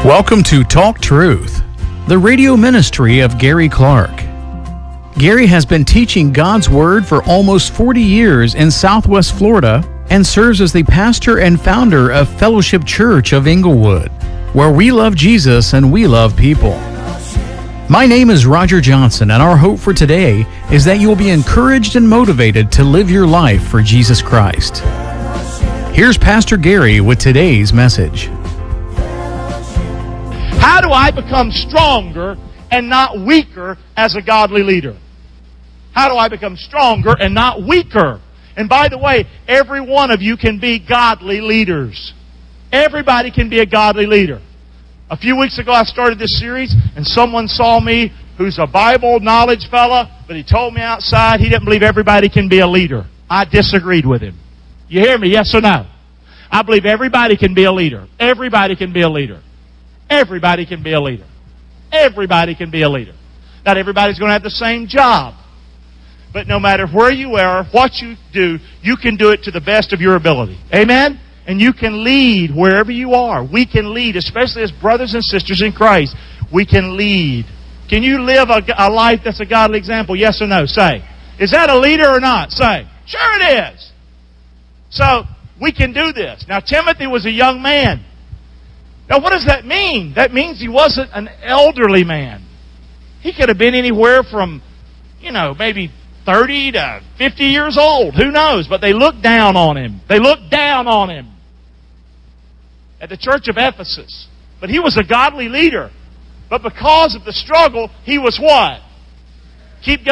Welcome to Talk Truth, the radio ministry of Gary Clark. Gary has been teaching God's Word for almost 40 years in Southwest Florida and serves as the pastor and founder of Fellowship Church of Inglewood, where we love Jesus and we love people. My name is Roger Johnson, and our hope for today is that you will be encouraged and motivated to live your life for Jesus Christ. Here's Pastor Gary with today's message. How do I become stronger and not weaker as a godly leader? How do I become stronger and not weaker? And by the way, every one of you can be godly leaders. Everybody can be a godly leader. A few weeks ago I started this series and someone saw me who's a Bible knowledge fella, but he told me outside he didn't believe everybody can be a leader. I disagreed with him. You hear me? Yes or no? I believe everybody can be a leader. Everybody can be a leader. Everybody can be a leader. Everybody can be a leader. Not everybody's going to have the same job. But no matter where you are, what you do, you can do it to the best of your ability. Amen? And you can lead wherever you are. We can lead, especially as brothers and sisters in Christ. We can lead. Can you live a life that's a godly example? Yes or no? Say. Is that a leader or not? Say. Sure it is. So, we can do this. Now, Timothy was a young man. Now, what does that mean? That means he wasn't an elderly man. He could have been anywhere from, maybe 30 to 50 years old. Who knows? But they looked down on him. They looked down on him at the church of Ephesus. But he was a godly leader. But because of the struggle, he was what? Keep going.